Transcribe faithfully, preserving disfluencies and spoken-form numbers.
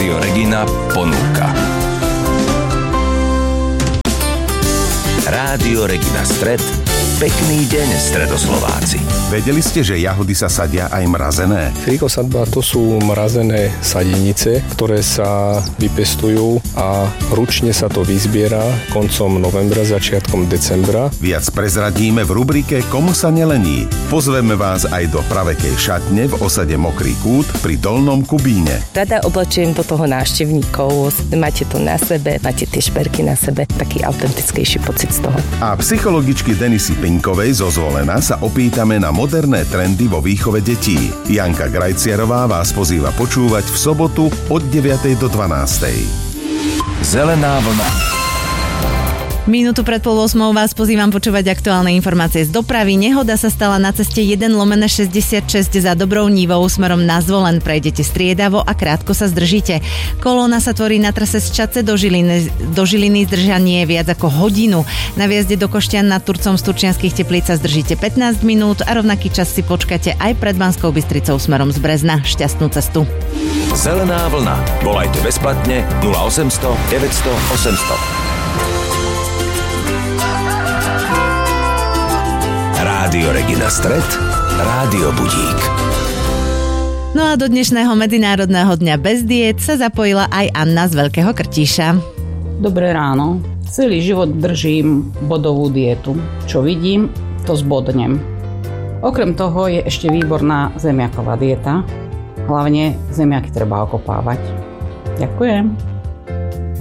Rádio Regina ponúka. Rádio Regina Stred. Pekný deň, Stredoslováci. Vedeli ste, že jahody sa sadia aj mrazené? Fríkosadba to sú mrazené sadenice, ktoré sa vypestujú a ručne sa to vyzbiera koncom novembra, začiatkom decembra. Viac prezradíme v rubrike Komu sa nelení. Pozveme vás aj do pravekej šatne v osade Mokrý kút pri Dolnom Kubíne. Rada oblečiem do toho návštevníkov. Máte to na sebe, máte tie šperky na sebe, taký autentickejší pocit z toho. A psychologičky Denisy Pinkovej zo Zvolena sa opýtame na moderné trendy vo výchove detí. Janka Grajciarová vás pozýva počúvať v sobotu od deviatej do dvanástej. Zelená vlna. Minútu pred pol osmou vás pozývam počúvať aktuálne informácie z dopravy. Nehoda sa stala na ceste jeden lomeno šesťdesiatšesť za Dobrou Nivou smerom na Zvolen. Prejdete striedavo a krátko sa zdržíte. Kolóna sa tvorí na trase z Čadce do Žiliny. Do Žiliny zdržanie je viac ako hodinu. Na viazde do Koštian nad Turcom z Turčianskych Teplíc sa zdržíte pätnásť minút a rovnaký čas si počkate aj pred Banskou Bystricou smerom z Brezna. Šťastnú cestu. Zelená vlna. Volajte bezplatne nula osemsto deväťsto osemsto. Rádio Regina Stred, Rádio Budík. No a do dnešného Medzinárodného dňa bez diét sa zapojila aj Anna z Veľkého Krtíša. Dobré ráno. Celý život držím bodovú dietu. Čo vidím, to zbodnem. Okrem toho je ešte výborná zemiaková dieta. Hlavne zemiaky treba okopávať. Ďakujem.